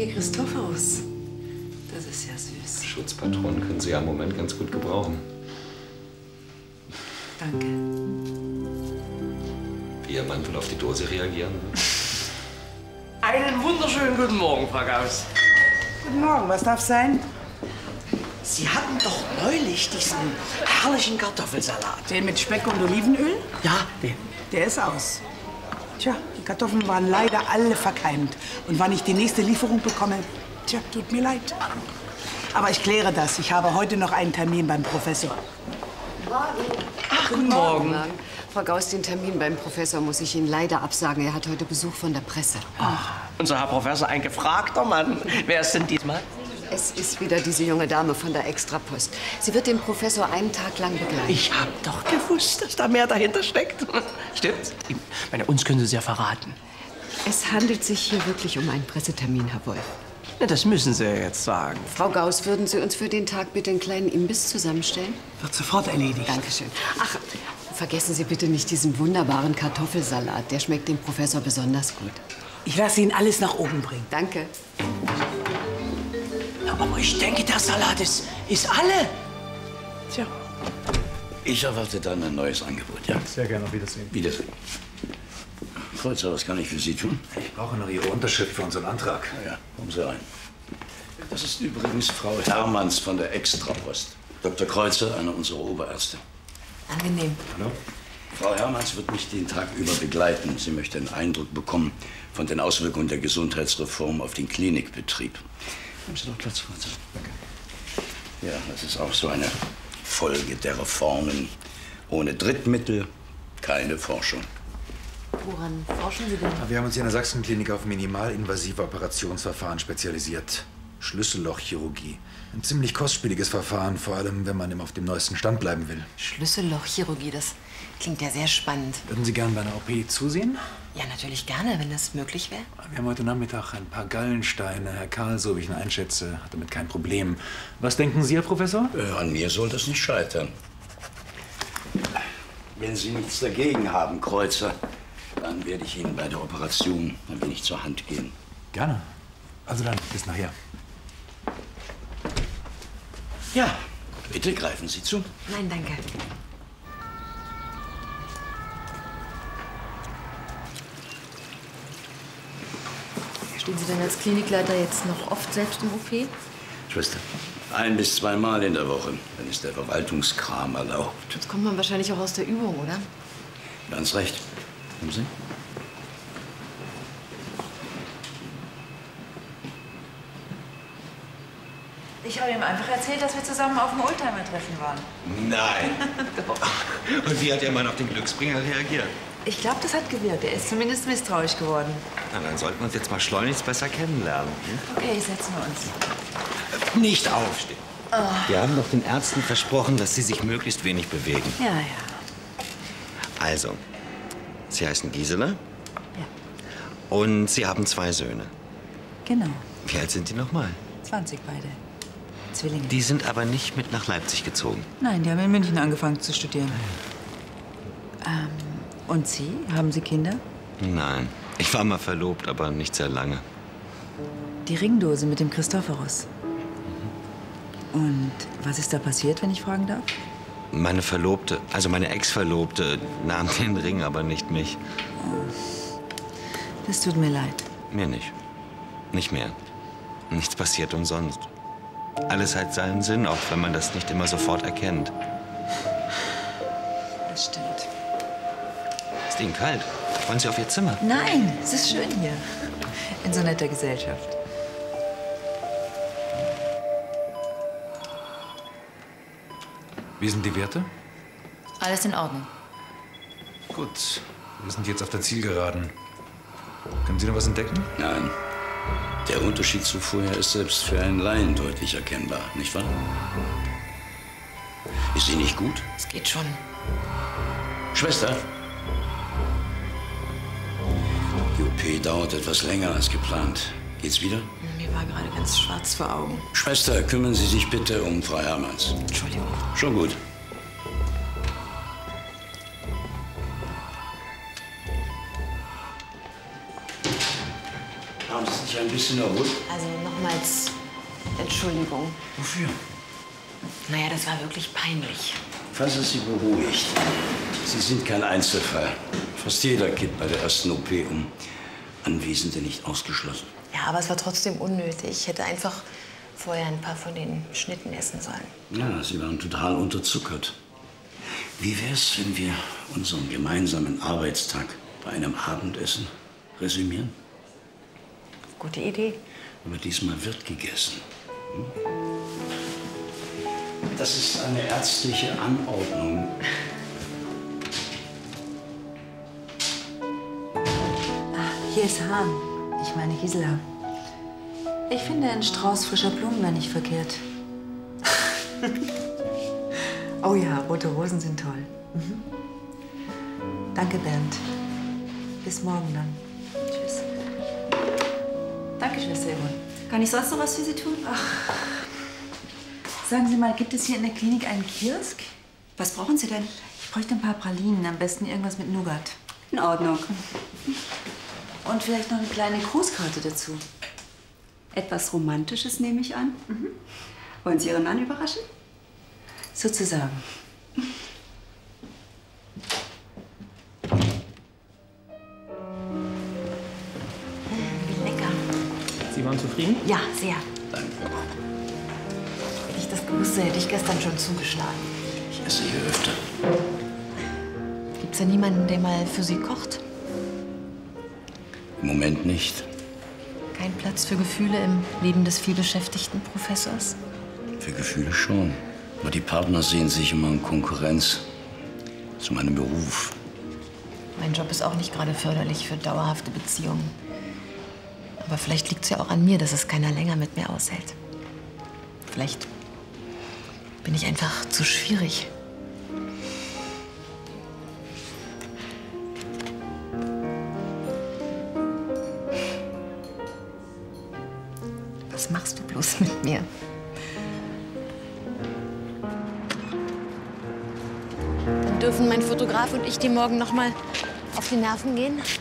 Kollege Christophorus. Das ist ja süß. Schutzpatronen können Sie ja im Moment ganz gut gebrauchen. Danke. Wie Ihr Mann wohl auf die Dose reagieren wird? Einen wunderschönen guten Morgen, Frau Gauss. Guten Morgen, was darf sein? Sie hatten doch neulich diesen herrlichen Kartoffelsalat. Den mit Speck und Olivenöl? Ja, den. Der ist aus. Tja, die Kartoffeln waren leider alle verkeimt. Und wann ich die nächste Lieferung bekomme, tja, tut mir leid. Aber ich kläre das. Ich habe heute noch einen Termin beim Professor. Ach, guten Morgen. Frau Gauss, den Termin beim Professor muss ich Ihnen leider absagen. Er hat heute Besuch von der Presse. Unser Herr Professor, ein gefragter Mann. Wer ist denn diesmal? Es ist wieder diese junge Dame von der Extrapost. Sie wird den Professor einen Tag lang begleiten. Ich hab doch gewusst, dass da mehr dahinter steckt. Stimmt's? Ich meine, uns können Sie es ja verraten. Es handelt sich hier wirklich um einen Pressetermin, Herr Wolf. Na, das müssen Sie ja jetzt sagen. Frau Gauss, würden Sie uns für den Tag bitte einen kleinen Imbiss zusammenstellen? Wird sofort erledigt. Dankeschön. Ach, vergessen Sie bitte nicht diesen wunderbaren Kartoffelsalat. Der schmeckt dem Professor besonders gut. Ich lasse Ihnen alles nach oben bringen. Danke. Aber ich denke, der Salat ist alle. Tja. Ich erwarte dann ein neues Angebot, ja? Sehr gerne, auf Wiedersehen. Wiedersehen. Kreuzer, was kann ich für Sie tun? Ich brauche noch Ihre Unterschrift für unseren Antrag. Ja, kommen Sie rein. Das ist übrigens Frau Hermanns von der Extrapost. Dr. Kreuzer, eine unserer Oberärzte. Angenehm. Hallo? Frau Hermanns wird mich den Tag über begleiten. Sie möchte einen Eindruck bekommen von den Auswirkungen der Gesundheitsreform auf den Klinikbetrieb. Nehmen Sie doch Platz, Kreuzer. Danke. Ja, das ist auch so eine Folge der Reformen. Ohne Drittmittel keine Forschung. Woran forschen Sie denn? Wir haben uns hier in der Sachsenklinik auf minimalinvasive Operationsverfahren spezialisiert. Schlüssellochchirurgie. Ein ziemlich kostspieliges Verfahren, vor allem wenn man immer auf dem neuesten Stand bleiben will. Schlüssellochchirurgie, das klingt ja sehr spannend. Würden Sie gern bei einer OP zusehen? Ja, natürlich gerne, wenn das möglich wäre. Wir haben heute Nachmittag ein paar Gallensteine. Herr Karl, so wie ich ihn einschätze, hat damit kein Problem. Was denken Sie, Herr Professor? An mir soll das nicht scheitern. Wenn Sie nichts dagegen haben, Kreuzer, dann werde ich Ihnen bei der Operation ein wenig zur Hand gehen. Gerne. Also dann, bis nachher. Ja, bitte greifen Sie zu. Nein, danke. Stehen Sie denn als Klinikleiter jetzt noch oft selbst im OP? Schwester, 1- bis 2 Mal in der Woche, wenn es der Verwaltungskram erlaubt. Jetzt kommt man wahrscheinlich auch aus der Übung, oder? Ganz recht. Kommen Sie? Ich habe ihm einfach erzählt, dass wir zusammen auf dem Oldtimer-Treffen waren. Nein. Und wie hat Ihr Mann auf den Glücksbringer reagiert? Ich glaube, das hat gewirkt. Er ist zumindest misstrauisch geworden. Na, dann sollten wir uns jetzt mal schleunigst besser kennenlernen. Okay, setzen wir uns. Nicht aufstehen. Wir haben doch den Ärzten versprochen, dass sie sich möglichst wenig bewegen. Ja, ja. Also, Sie heißen Gisela Ja, und Sie haben 2 Söhne. genau. Wie alt sind die nochmal? 20 beide. Zwillinge. Die sind aber nicht mit nach Leipzig gezogen. Nein, die haben in München angefangen zu studieren. Und Sie? Haben Sie Kinder? Nein. Ich war mal verlobt, aber nicht sehr lange. Die Ringdose mit dem Christophorus. Und was ist da passiert, wenn ich fragen darf? Meine Verlobte, also meine Ex-Verlobte, nahm den Ring, aber nicht mich. Das tut mir leid. Mir nicht. Nicht mehr. Nichts passiert umsonst. Alles hat seinen Sinn, auch wenn man das nicht immer sofort erkennt. Das stimmt. Ist Ihnen kalt? Wollen Sie auf Ihr Zimmer? Nein, es ist schön hier. In so netter Gesellschaft. Wie sind die Werte? Alles in Ordnung. Gut. Wir sind jetzt auf der Zielgeraden. Können Sie noch was entdecken? Nein. Der Unterschied zu vorher ist selbst für einen Laien deutlich erkennbar, nicht wahr? Ist sie nicht gut? Es geht schon. Schwester? Die OP dauert etwas länger als geplant. Geht's wieder? Mir war gerade ganz schwarz vor Augen. Schwester, kümmern Sie sich bitte um Frau Hermanns. Entschuldigung. Schon gut. Haben Sie sich ein bisschen erholt? Also nochmals Entschuldigung. Wofür? Naja, das war wirklich peinlich. Fassen Sie beruhigt. Sie sind kein Einzelfall. Fast jeder kippt bei der ersten OP um. Anwesende nicht ausgeschlossen. Ja, aber es war trotzdem unnötig. Ich hätte einfach vorher ein paar von den Schnitten essen sollen. Ja, Sie waren total unterzuckert. Wie wär's, wenn wir unseren gemeinsamen Arbeitstag bei einem Abendessen resümieren? Gute Idee. Aber diesmal wird gegessen. Das ist eine ärztliche Anordnung. Hier ist Hahn. Ich meine Gisela. Ich finde, ein Strauß frischer Blumen wäre nicht verkehrt. Oh ja, rote Rosen sind toll. Mhm. Danke, Bernd. Bis morgen dann. Tschüss. Danke, Schwester Yvonne. Kann ich sonst noch was für Sie tun? Ach. Sagen Sie mal, gibt es hier in der Klinik einen Kiosk? Was brauchen Sie denn? Ich bräuchte ein paar Pralinen, am besten irgendwas mit Nougat. In Ordnung. Und vielleicht noch eine kleine Grußkarte dazu. Etwas Romantisches, nehme ich an. Mhm. Wollen Sie Ihren Mann überraschen? Sozusagen. Wie lecker. Sie waren zufrieden? Ja, sehr. Danke. Hätte ich das gewusst, hätte ich gestern schon zugeschlagen. Ich esse hier öfter. Gibt's denn niemanden, der mal für Sie kocht? Im Moment nicht. Kein Platz für Gefühle im Leben des vielbeschäftigten Professors? Für Gefühle schon. Aber die Partner sehen sich immer in Konkurrenz zu meinem Beruf. Mein Job ist auch nicht gerade förderlich für dauerhafte Beziehungen. Aber vielleicht liegt es ja auch an mir, dass es keiner länger mit mir aushält. Vielleicht bin ich einfach zu schwierig. Was machst du bloß mit mir? Dann dürfen mein Fotograf und ich dir morgen noch mal auf die Nerven gehen?